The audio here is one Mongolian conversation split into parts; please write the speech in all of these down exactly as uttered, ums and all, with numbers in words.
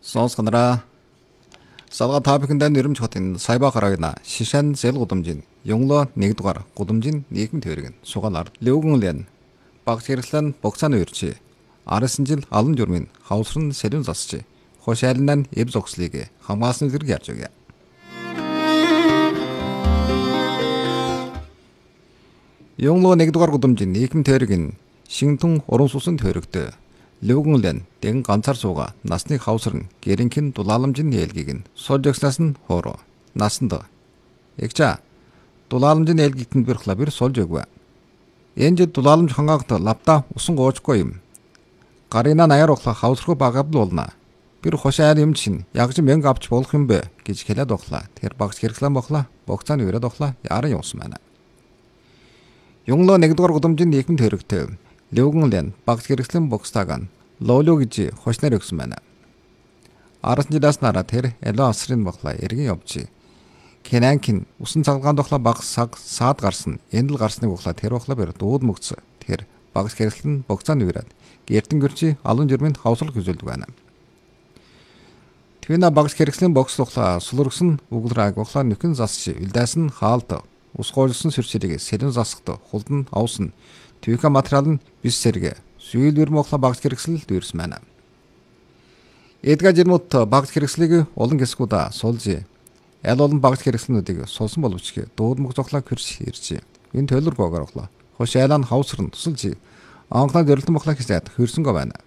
Сонсгонороо салга топикэндээ нэрмж хотын сайба гарагна шишан зэл гудамжин ёнглоо нэгдүгээр гудамжин нийгэм төргөн сугаалаар лөвгөнлэн багц хэрэглэн богцааны үрчи арсан жил алан журмын хавсрын сэлэн засчи хошаалнан эв зогслыг хамгаалсан зэрэг ярьж өгье. Ёнглоо нэгдүгээр гудамжин нийгэм төргөн шинтэн уран сусан төрөгтөө Лөвгөнлэн дэн ганцаар сууга насны хавсрын гэрэнхэн дулааламжийн нээлгийг нь сольжогснаас нь хоороо насанд ягча дулааламжийн нээлгийтэнд бэр хлабэр сольж өгвэ. Энж дулааламж хангаагт лавта усан гоочгүй юм. Гарина наяр ухла хавсрах багабл болно. Bir хошаал юм чин ягж мянга авч болох юм бэ гэж хэлээд оглаа. Тэр багц хэрэглэн бохла богцааны өрөөд оглаа яран явсан байна. Ёнглоо нэгдүгээр гудамжийн нийгэм төрөгтэй Лөвгөнлэн багц хэрэглэн бокстаган лооло гэж хошнаар өгсөн байна. Арсан жилаас нараа тэр эло асрын бохла эргэн явжи. Кенанкин усан цагалгаан дохла багц саг саад гарсан эндэл гарсныг бохла тэр бохла бэр дууд мөгц. Тэр багц хэрэглэн бокцааны өрөөд гэртэн гэрчи алан журмын хавсрал хүзүүлдэг байна. Твина багц хэрэглэн бокс бохла сулургсан углрааг бохла нүхэн засчи үлдээсэн хаалт ус гоолсон сүрчилийг сэлэн засахт хулдан авсан Түйка материал нь бис сэргэ сүйэлбэр мохла багц хэрэгсэл дүүрс байна. Эдгээр жирмут багц хэрэгслийг олон гэсгүүда суулжи. Аль олон багц хэрэгслнүүдийг суулсан боловч дууд мөх зохлоо хөрч иржи. Энэ төлөр гоогаарлаа. Хош айлан хавсрын тусалжи. Анхнаа дэрлэн мохла хэсэд хөрсөн гоо байна.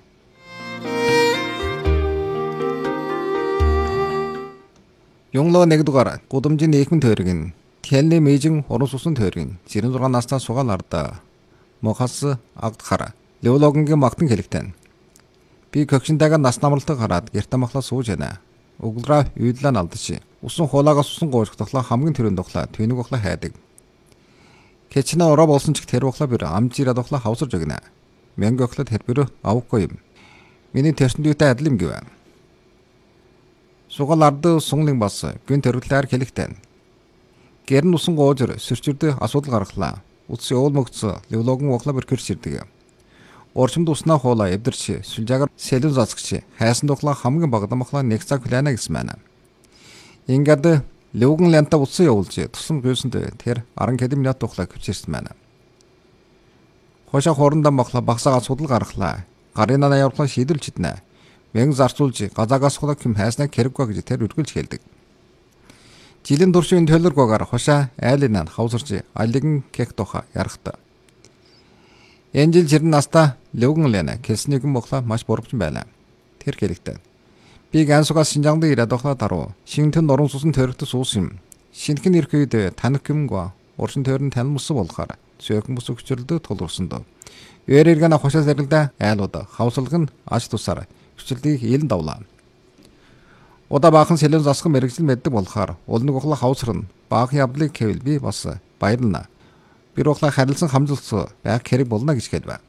Ёнглоо нэгдүгээр гудамжийн нийгэм төргөн Тэлний мэйжин уран сусан төргөн жирэн зургаан настаа сугаал ардаа Мохас агдхара леологингийн магтан хэлэгтэн. Би көгшинтэйгээ нас намралтыг хараад гэртэ махлаа сууж байна. Углраа үйдлэн алдчих. Усан хуулаагаас усан гоожх тохлоо хамгийн төрөнд тохлоо тэнэг бохлоо хайдаг. Кечнэ ороо болсон ч тэр бохлоо бэр амжираа тохлоо хавсарж өгнө. Мянга охлоо тэр бэр авахгүй юм. Миний тэрсэндүүтэй адил юм гэв. Сугаал ард сунлын бас гүн төрөлтөөр хэлэгтэн. Гэрн усан гоожор сөрчөрдө асуудал гаргалаа. Утс уул мөгц левлогон охла бэркэрч ирдэг. Орчимд уснаа хуулаа эвдэрч сүлжаагаар сэлэн засагч хайсан тухлаа хамгийн багдамхлаа нэг цаг хүлээнэ гэсэн байна. Ингээд левгэн лянта утсан явуулж тусам гүйсэнд тэр аран хэдэн минут тухлаа хүчирсэн байна. Хошоо хоорондоо мохла багсаага судал гаргалаа. Гаринаа явуулсан шийдэлж иднэ. Мэн зарцуулж газаагаас хулаа хэм хайснаа хэрэггүй гэж тэр үргэлж хэлдэг. Жилийн туршийн төлөргөөр хошаа айлын хавсарч алигэн кек тоха ярахта. Энэ жил жирэн наста лөвгөнлэн кэлснэгэн бохла маш буурч байна. Тэр хэлэгтэй. Би гансугаас Шинжаанд ирээд охла даруу. Шинтэн нуран сусан төрөгт суус юм. Шинхэн ирэх үед танах юмгаа уршин төрн танилмсан болохоор цөөхөн бус өчрөлдөө тулгурсан доо. Eerэргэн хошаа зэрэлдэ айлууд хавсалган аж тусаар хүчлэлийг илэн давлаа. Удаа баахан сэлэн засах мэрэгжил мэддэг болохоор улныг ухлах хавсрын баахан явдлыг хэвэл би бас баярлна. Bir ухлаа харилцан хамжуулсан байх хэрэг болно гэж хэлвэ.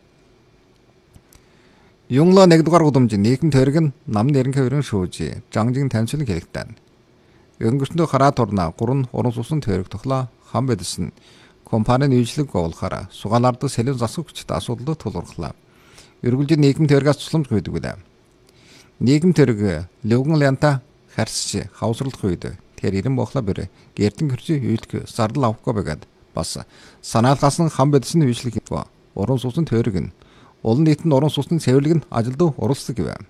Ёнглоо нэгдүгээр гудамжийн нийгэм төргөн намны эренхэ өрөн шүүж жангжин таньчлан хэлэгтэн. Өнгөрсөндөө хараа турна гурван уран сусан төрөг тухлаа хам бэдсэн компанийн үйлчлэг гоолохоор сугаалард сэлэн засах хүчтэй асуудалд тулгуурлаа. Өргөлжийн нийгэм төргөөс тусламж өгдөг билээ. Нийгэм төрөг лөвгөн лянта харсч хавсралдах үед тэр ирэн бохла бэр гэрдэн хөрчи үйлдэх зардал авахгүй байгаад бас санаалгаас нь хам бэдсэн үйлчлэг хийв. Уран сусан төрөг нь олон нийтэнд уран сусны цэвэрлэг нь ажилд оролцдог гэв.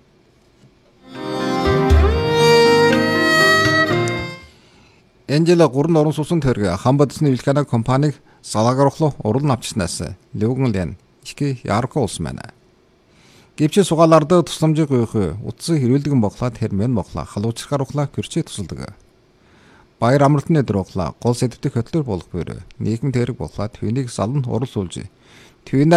Энжела гурван уран сусан төрөг хам бэдсэн үйлчлэг компаниг салаагаруулах уран авчснаас лөвгөнлэн их ярко улс байна. Гэвч сугаалард тусламжийг өгөх утсан хэрүүлдэгэн бохлаа тэр мэн бохлаа халуучрахаар ухлаа көрчээ тусалдаг. Баяр амралтны өдөр ухлаа гол сэдвтэх хөтлөр болох бөр нийгэм тэрэг бохлаа түүнийг салан уралсуулж түүний